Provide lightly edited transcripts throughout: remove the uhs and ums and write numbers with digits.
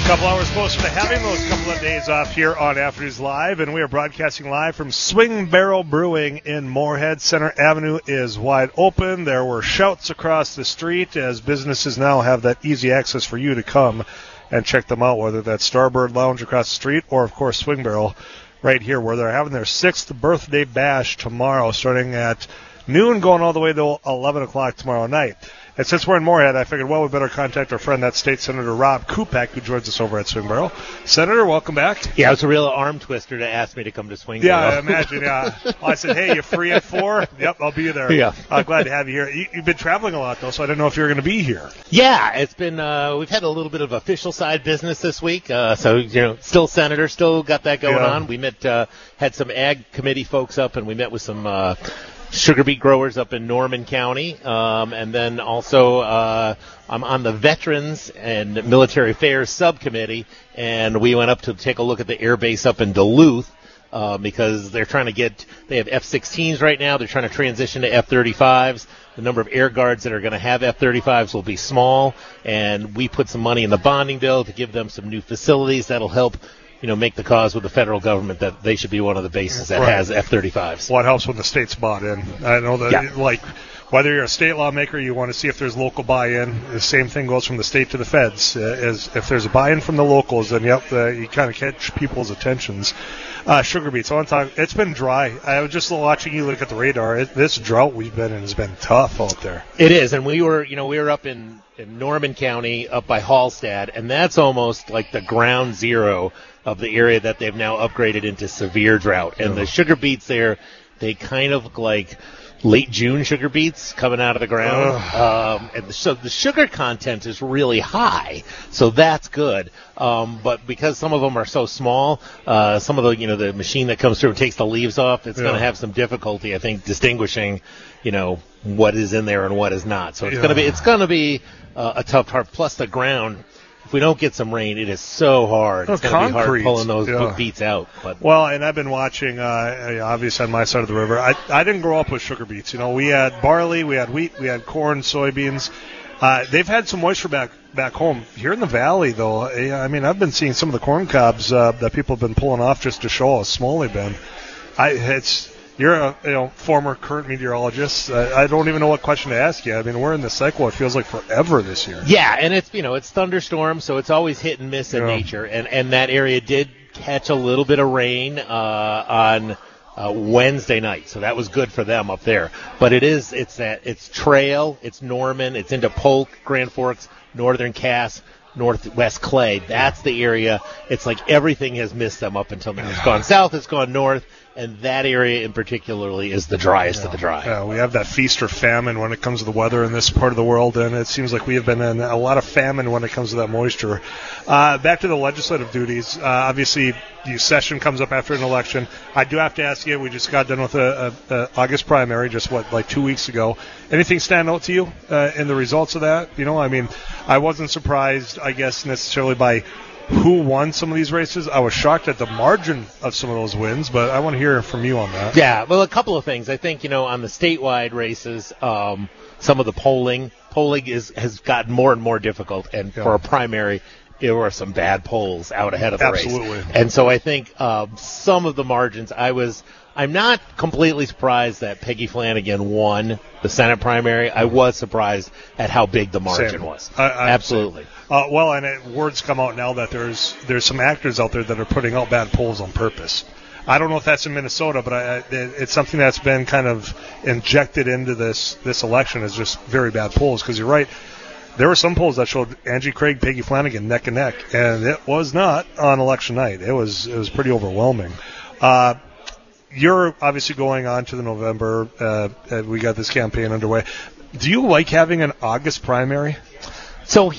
Couple hours closer to having those couple of days off here on Afternoons Live, and we are broadcasting live from Swing Barrel Brewing in Moorhead. Center Avenue is wide open. There were shouts across the street as businesses now have that easy access for you to come and check them out, whether that's Starbird Lounge across the street or, of course, Swing Barrel right here, where they're having their 6th birthday bash tomorrow, starting at noon, going all the way to 11 o'clock tomorrow night. And since we're in Moorhead, I figured, well, we better contact our friend, that's State Senator Rob Kupak, who joins us over at Swing Barrel. Senator, welcome back. Yeah, it was a real arm twister to ask me to come to Swing Barrel. Yeah, I imagine, yeah. I said, hey, you free at 4? Yep, I'll be there. Yeah. Glad to have you here. You've been traveling a lot, though, so I didn't know if you were going to be here. Yeah, it's been, we've had a little bit of official side business this week. Still Senator, still got that going on. We met, had some ag committee folks up, and we met with some, sugar beet growers up in Norman County, and then also I'm on the Veterans and Military Affairs Subcommittee, and we went up to take a look at the air base up in Duluth because they're trying to they have F-16s right now. They're trying to transition to F-35s. The number of air guards that are going to have F-35s will be small, and we put some money in the bonding bill to give them some new facilities that'll help make the cause with the federal government that they should be one of the bases that has F-35s. Well, it helps when the state's bought in. I know that, whether you're a state lawmaker, you want to see if there's local buy-in. The same thing goes from the state to the feds. As if there's a buy-in from the locals, then, you kind of catch people's attentions. Sugar beets, I want to talk. It's been dry. I was just watching you look at the radar. This drought we've been in has been tough out there. It is, and we were up in Norman County, up by Hallstatt, and that's almost like the ground zero of the area that they've now upgraded into severe drought. And the sugar beets there, they kind of look like late June sugar beets coming out of the ground. So the sugar content is really high, so that's good. But because some of them are so small, some of the machine that comes through and takes the leaves off, it's going to have some difficulty, I think, distinguishing, what is in there and what is not. So it's going to be a tough part. Plus the ground. If we don't get some rain, it is so hard. It's going to be hard pulling those beets out. But. Well, and I've been watching, obviously on my side of the river. I didn't grow up with sugar beets. We had barley, we had wheat, we had corn, soybeans. They've had some moisture back home. Here in the valley, though, I've been seeing some of the corn cobs that people have been pulling off just to show how small they've been. You're a former current meteorologist. I don't even know what question to ask you. We're in the cycle. It feels like forever this year. Yeah, and it's thunderstorms, so it's always hit and miss in nature. And that area did catch a little bit of rain on Wednesday night, so that was good for them up there. But it's Trail, it's Norman, it's into Polk, Grand Forks, Northern Cass, Northwest Clay. That's the area. It's like everything has missed them up until now. It's gone south, it's gone north. And that area in particularly is the driest of the dry. Yeah, we have that feast or famine when it comes to the weather in this part of the world, and it seems like we have been in a lot of famine when it comes to that moisture. Back to the legislative duties. Obviously, the session comes up after an election. I do have to ask you, we just got done with a August primary just, 2 weeks ago. Anything stand out to you in the results of that? I wasn't surprised, I guess, necessarily by who won some of these races. I was shocked at the margin of some of those wins, but I want to hear from you on that. Yeah, well, a couple of things. I think, on the statewide races, some of the polling has gotten more and more difficult, and for a primary, there were some bad polls out ahead of the race. Absolutely. And so I think some of the margins, I'm not completely surprised that Peggy Flanagan won the Senate primary. I was surprised at how big the margin was. Absolutely. And words come out now that there's some actors out there that are putting out bad polls on purpose. I don't know if that's in Minnesota, but it's something that's been kind of injected into this election as just very bad polls. Because you're right, there were some polls that showed Angie Craig, Peggy Flanagan neck and neck, and it was not on election night. It was pretty overwhelming. You're obviously going on to the November. We got this campaign underway. Do you like having an August primary? So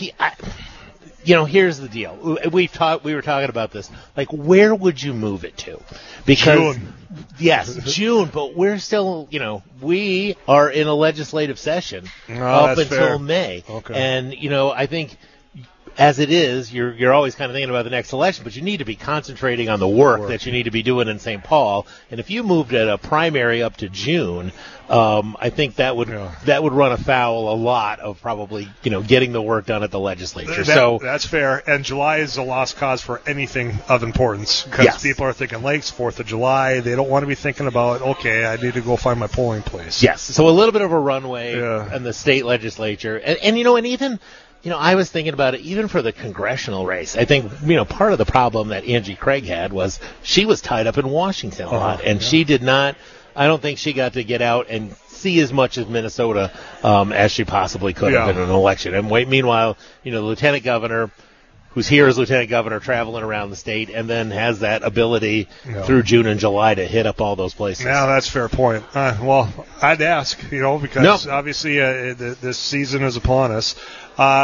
here's the deal. We were talking about this. Like, where would you move it to? Because June. Yes, June, but we're still, we are in a legislative session up until fair. May. Okay. And, I think as it is, you're always kind of thinking about the next election, but you need to be concentrating on the work that you need to be doing in St. Paul. And if you moved at a primary up to June, I think that would run afoul a lot of probably getting the work done at the legislature. That's fair. And July is a lost cause for anything of importance because people are thinking Lakes, 4th of July. They don't want to be thinking about, okay, I need to go find my polling place. Yes. So a little bit of a runway in the state legislature, and even. I was thinking about it even for the congressional race. I think, part of the problem that Angie Craig had was she was tied up in Washington a lot, and she did not, I don't think she got to get out and see as much of Minnesota as she possibly could have in an election. And meanwhile, the lieutenant governor, who's here as lieutenant governor, traveling around the state, and then has that ability through June and July to hit up all those places. Yeah, that's a fair point. Well, I'd ask, because obviously this season is upon us.